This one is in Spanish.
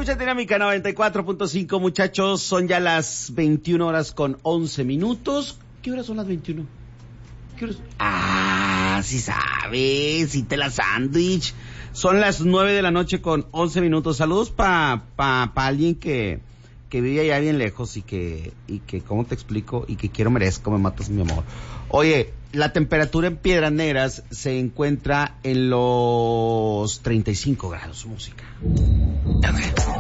escucha Dinámica 94.5, muchachos. Son ya las 21 horas con 11 minutos. ¿Qué horas son las 21? ¿Qué horas? Sí sabes, sí te la sándwich. Son las 9 de la noche con 11 minutos. Saludos pa alguien que vive allá bien lejos y que, ¿cómo te explico? Y que quiero merezco, me matas mi amor. Oye, la temperatura en Piedras Negras se encuentra en los 35 grados, música.